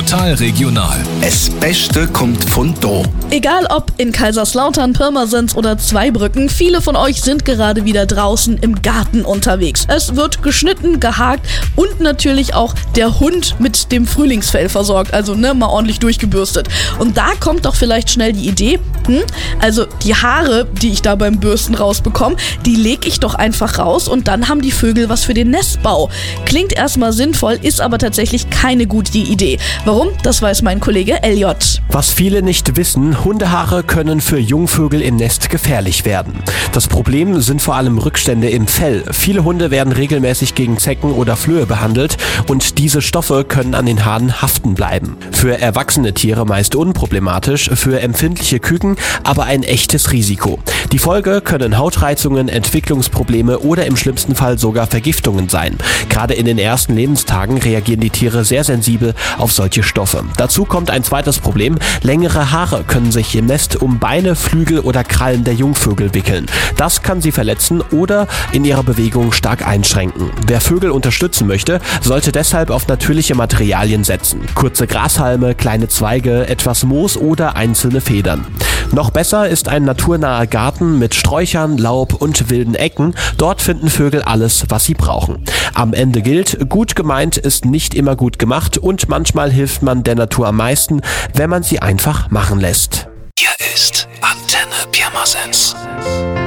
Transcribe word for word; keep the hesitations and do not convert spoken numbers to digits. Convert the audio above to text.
Total regional. Das Beste kommt von da. Egal ob in Kaiserslautern, Pirmasens oder Zweibrücken, viele von euch sind gerade wieder draußen im Garten unterwegs. Es wird geschnitten, gehakt und natürlich auch der Hund mit dem Frühlingsfell versorgt, also ne, mal ordentlich durchgebürstet. Und da kommt doch vielleicht schnell die Idee, hm, also die Haare, die ich da beim Bürsten rausbekomme, die lege ich doch einfach raus und dann haben die Vögel was für den Nestbau. Klingt erstmal sinnvoll, ist aber tatsächlich keine gute Idee. Warum? Das weiß mein Kollege L J. Was viele nicht wissen, Hundehaare können für Jungvögel im Nest gefährlich werden. Das Problem sind vor allem Rückstände im Fell. Viele Hunde werden regelmäßig gegen Zecken oder Flöhe behandelt und diese Stoffe können an den Haaren haften bleiben. Für erwachsene Tiere meist unproblematisch, für empfindliche Küken aber ein echtes Risiko. Die Folge können Hautreizungen, Entwicklungsprobleme oder im schlimmsten Fall sogar Vergiftungen sein. Gerade in den ersten Lebenstagen reagieren die Tiere sehr sensibel auf solche Stoffe. Dazu kommt ein zweites Problem. Längere Haare können sich im Nest um Beine, Flügel oder Krallen der Jungvögel wickeln. Das kann sie verletzen oder in ihrer Bewegung stark einschränken. Wer Vögel unterstützen möchte, sollte deshalb auf natürliche Materialien setzen. Kurze Grashalme, kleine Zweige, etwas Moos oder einzelne Federn. Noch besser ist ein naturnaher Garten mit Sträuchern, Laub und wilden Ecken. Dort finden Vögel alles, was sie brauchen. Am Ende gilt, gut gemeint ist nicht immer gut gemacht und manchmal hilft man der Natur am meisten, wenn man sie einfach machen lässt. Hier ist Antenne Pirmasens.